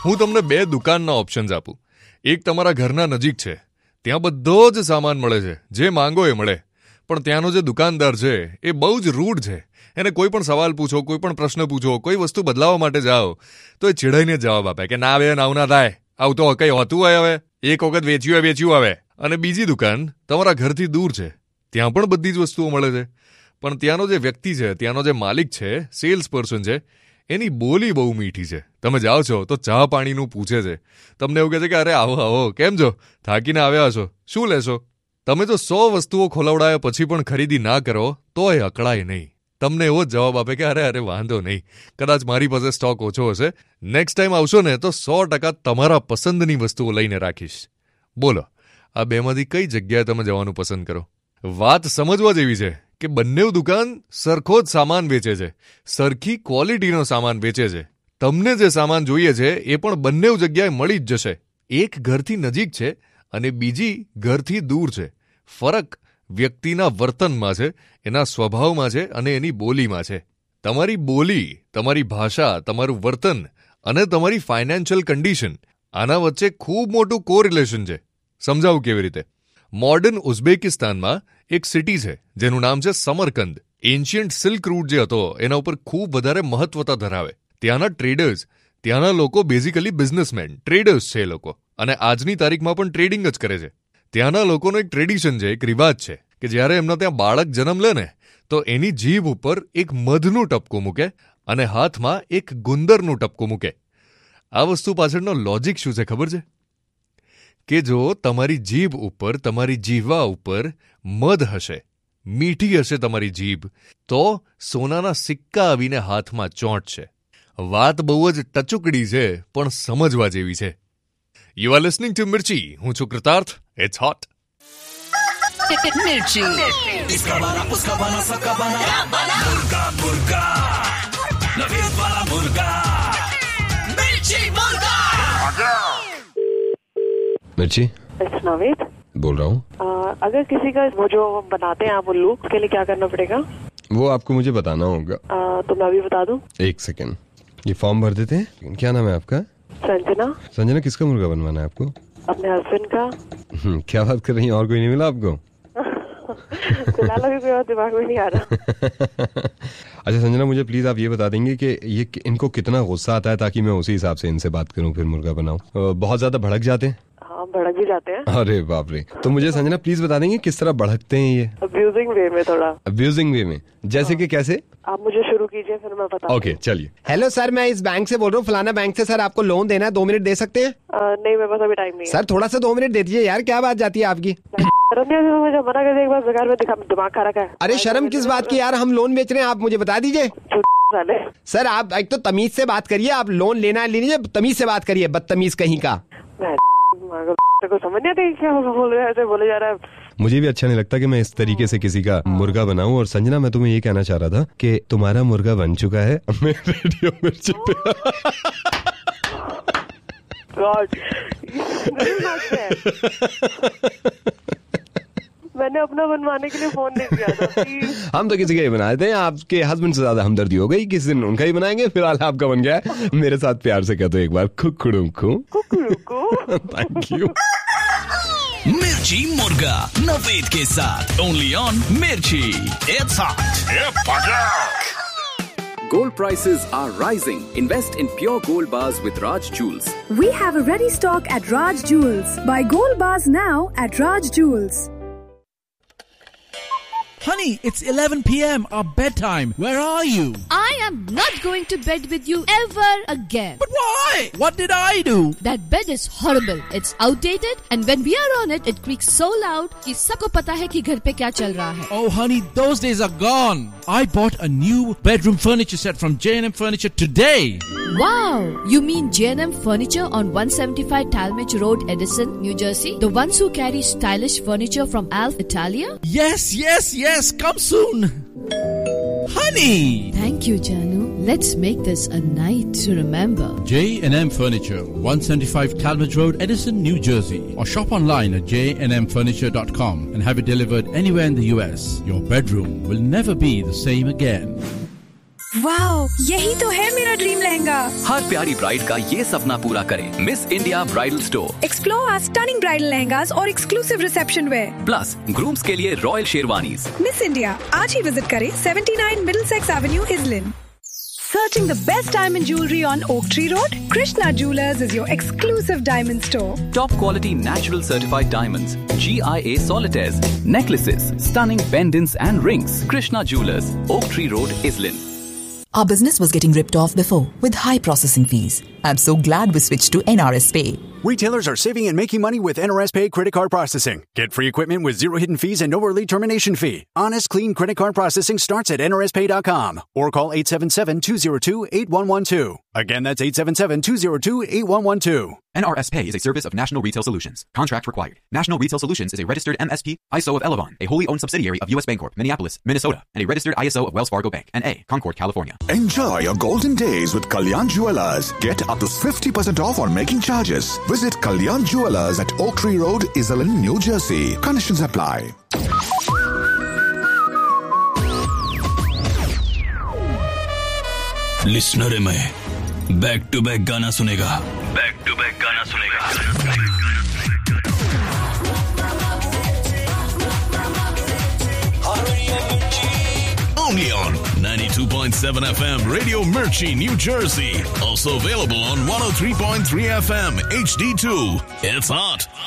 હું તમને 2 દુકાનના ઓપ્શન્સ આપું. એક તમારા ઘરના નજીક છે, ત્યાં બધો જ સામાન મળે છે, જે માંગો એ મળે. પણ ત્યાંનો જે દુકાનદાર છે એ બહુ જ રૂડ છે. એને કોઈ પણ સવાલ પૂછો, કોઈ પણ પ્રશ્ન પૂછો, કોઈ વસ્તુ બદલાવવા માટે જાઓ તો એ ચીડાઈને જવાબ આપે કે ના આવે, આવું ના થાય, આવું તો કંઈ હોતું હોય, હવે એક વખત વેચ્યું આવે. અને બીજી દુકાન તમારા ઘરથી દૂર છે, ત્યાં પણ બધી જ વસ્તુઓ મળે છે, પણ ત્યાંનો જે વ્યક્તિ છે, ત્યાંનો જે માલિક છે, સેલ્સ પર્સન છે, એની બોલી બહુ મીઠી છે. તમે જાઓ છો તો ચા પાણીનું પૂછે છે, તમને એવું કહે છે કે અરે આવો, કેમ છો, થાકીને આવ્યા છો, શું લેશો? તમે જો 100 વસ્તુઓ ખોલવડાયા પછી પણ ખરીદી ના કરો તો એ અકળાય નહીં. તમને એવો જ જવાબ આપે કે અરે વાંધો નહીં, કદાચ મારી પાસે સ્ટોક ઓછો હશે, નેક્સ્ટ ટાઈમ આવશો ને તો 100% તમારા પસંદની વસ્તુઓ લઈને રાખીશ. બોલો, આ બેમાંથી કઈ જગ્યાએ તમે જવાનું પસંદ કરો? વાત સમજવા જેવી છે કે બંને દુકાન સરખો જ સામાન વેચે છે, સરખી ક્વોલિટીનો સામાન વેચે છે. તમને જે સામાન જોઈએ છે એ પણ બંને જગ્યાએ મળી જ જશે. એક ઘરથી નજીક છે અને બીજી ઘરથી દૂર છે. ફરક વ્યક્તિના વર્તનમાં છે, એના સ્વભાવમાં છે અને એની બોલીમાં છે. તમારી બોલી, તમારી ભાષા, તમારું વર્તન અને તમારી ફાઇનાન્શિયલ કન્ડિશન, આના વચ્ચે ખૂબ મોટું કોરિલેશન છે. સમજાવું કેવી રીતે? મોડર્ન ઉઝબેકિસ્તાનમાં એક સિટી છે જેનું નામ છે સમરકંદ. એન્શિયન્ટ સિલ્ક રૂટ જે હતો એના ઉપર ખૂબ વધારે મહત્વતા ધરાવે. ત્યાંના ટ્રેડર્સ, ત્યાંના લોકો બેઝિકલી બિઝનેસમેન, ટ્રેડર્સ છે એ લોકો, અને આજની તારીખમાં પણ ટ્રેડિંગ જ કરે છે. ત્યાંના લોકોનો એક ટ્રેડિશન છે, એક રિવાજ છે કે જ્યારે એમના ત્યાં બાળક જન્મ લે ને તો એની જીભ ઉપર એક મધનું ટપકું મૂકે અને હાથમાં એક ગુંદરનું ટપકું મૂકે. આ વસ્તુ પાછળનો લોજિક શું છે ખબર છે? કે જો તમારી જીભ ઉપર, તમારી જીહવા ઉપર મધ હશે, મીઠી હશે તમારી જીભ, તો સોનાના સિક્કા આવીને હાથમાં ચોંટશે. વાત બહુ જ ટચુકડી છે પણ સમજવા જેવી છે. You are listening to Mirchi. હું છું કૃતાર્થ. It's hot. Mirchi. Iska bana, uska bana, saka bana. Murga, murga. Naveed wala murga. Mirchi murga. मिर्ची, It's Naveed. बोल रहा हूँ. अगर किसी का वो जो बनाते हैं आप उल्लू, उसके लिए क्या करना पड़ेगा? वो आपको मुझे बताना होगा. तो मैं अभी बता दूं. एक सेकंड, ये फॉर्म भर देते हैं. क्या नाम है आपका? संजना. संजना, किसका मुर्गा बनवाना है आपको? अपने हस्बैंड का. क्या बात कर रही हैं, और कोई नहीं मिला आपको? फिलहाल अभी कोई और दिमाग में नहीं आ रहा. अच्छा संजना, मुझे प्लीज आप ये बता देंगे कि ये इनको कितना गुस्सा आता है ताकि मैं उसी हिसाब से इनसे बात करूं, फिर मुर्गा बनाऊं. बहुत ज्यादा भड़क जाते हैं? हाँ, भड़क भी जाते हैं. अरे बाप रे. तो मुझे संजना प्लीज बता देंगे किस तरह भड़कते हैं ये? अब्यूजिंग वे में थोड़ा. अब्यूजिंग वे में? जैसे कि कैसे? आप मुझे शुरू कीजिए, फिर मैं बताऊं. ओके, चलिए. हेलो सर, मैं इस बैंक से बोल रहा हूँ, फलाना बैंक से. सर आपको लोन देना है, 2 मिनट दे सकते हैं? नहीं, मेरे पास अभी टाइम नहीं है. सर थोड़ा सा 2 मिनट दे दीजिए यार, क्या बात जाती है आपकी? मुझे मना कर दिया एक बार, बेकार में दिमाग खा रखा है. अरे शर्म किस बात की यार, हम लोन बेच रहे हैं, आप मुझे बता दीजिए. सर आप एक तो तमीज से बात करिए, आप लोन लेना है ले लीजिए, तमीज से बात करिए, बदतमीज कहीं का. को समझ नहीं आता क्या बोल रहे हैं, ऐसे बोले जा रहा है. मुझे भी अच्छा नहीं लगता कि मैं इस तरीके से किसी का मुर्गा बनाऊं. और संजना, मैं तुम्हें ये कहना चाह रहा था कि तुम्हारा मुर्गा बन चुका है रेडियो मिर्ची पे. मैंने अपना बनवाने के लिए फोन नहीं किया था. हम तो किसी का ही बना देते हैं. आपके हस्बैंड से ज्यादा हमदर्दी हो गई, किसी दिन उनका ही बनाएंगे. फिलहाल आपका बन गया है. मेरे साथ प्यार से कह दो एक बार, खुकुड़ू खू. Thank you. मिर्ची मुर्गा नवेद के साथ ओनली ऑन मिर्ची. It's hot. Gold prices are rising. Invest in pure gold bars with Raj Jewels. We have a ready stock at Raj Jewels. Buy gold bars now at Raj Jewels. Honey, it's 11 p.m. Our bedtime. Where are you? I am not going to bed with you ever again. But why? What did I do? That bed is horrible. It's outdated and when we are on it, it creaks so loud कि सबको पता है कि घर पे क्या चल रहा है. Oh honey, those days are gone. I bought a new bedroom furniture set from J&M Furniture today. Wow! You mean J&M Furniture on 175 Talmadge Road, Edison, New Jersey? The ones who carry stylish furniture from Alf Italia? Yes. Come soon. Honey! Thank you, Janu. Let's make this a night to remember. J&M Furniture, 175 Talmadge Road, Edison, New Jersey. Or shop online at jnmfurniture.com and have it delivered anywhere in the US. Your bedroom will never be the same again. Wow, यही तो है मेरा dream lehenga. हर प्यारी bride का ये सपना पूरा करे miss India bridal store. Explore our stunning bridal lehengas और exclusive reception wear। Plus grooms के लिए रॉयल शेरवानीज। मिस इंडिया आज ही विजिट करें 79 Middlesex Avenue, Islin। Searching the best diamond jewelry on Oak Tree Road? Krishna Jewelers is your exclusive diamond store. Top quality natural certified diamonds, GIA solitaires, necklaces, stunning pendants and rings. Krishna Jewelers, Oak Tree Road, Islin. Our business was getting ripped off before with high processing fees. I'm so glad we switched to NRS Pay. Retailers are saving and making money with NRS Pay credit card processing. Get free equipment with zero hidden fees and no early termination fee. Honest, clean credit card processing starts at nrspay.com or call 877-202-8112. Again, that's 877-202-8112. NRS Pay is a service of National Retail Solutions. Contract required. National Retail Solutions is a registered MSP, ISO of Elavon, a wholly owned subsidiary of US Bancorp, Minneapolis, Minnesota, and a registered ISO of Wells Fargo Bank, N.A., Concord, California. Enjoy your golden days with Kalyan Jewelers. Get up to 50% off on making charges. Visit Kalyan Jewelers at Oak Tree Road, Iselin, New Jersey. Conditions apply. Listener है मैं, back to back गाना सुनेगा, back to back गाना सुनेगा। Only on 92.7 FM Radio Mirchi, New Jersey. Also available on 103.3 FM HD2. It's hot.